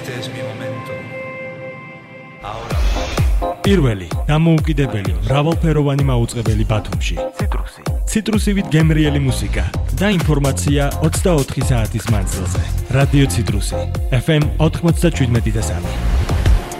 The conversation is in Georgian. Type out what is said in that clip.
პირველი, დამოუკიდებელი, მრავალფეროვანი მაუწყებელი ბათუმში. ციტრუსივით გემრიელი მუსიკა და ინფორმაცია 24 საათის მანძილზე. რადიო ციტრუსი, FM 97.3.